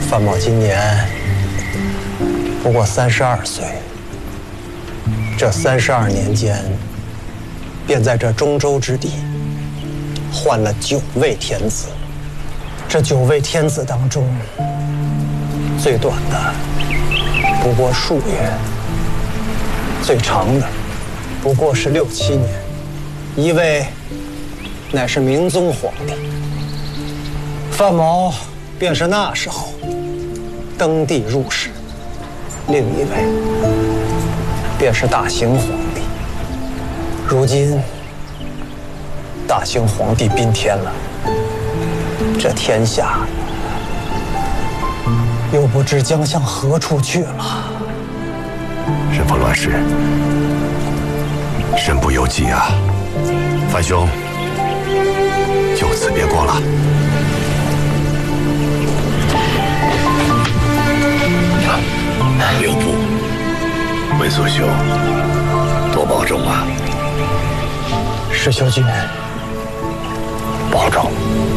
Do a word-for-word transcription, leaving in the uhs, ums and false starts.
范某今年不过三十二岁，这三十二年间，便在这中州之地换了九位天子。这九位天子当中，最短的不过数月，最长的不过是六七年。一位乃是明宗皇帝，范某便是那时候登帝入仕；另一位便是大行皇帝。如今大行皇帝宾天了，这天下又不知将向何处去了。 神父乱世，身不由己啊！范兄，就此别过了。 留步，文素兄，多保重啊！ 石修君，保重。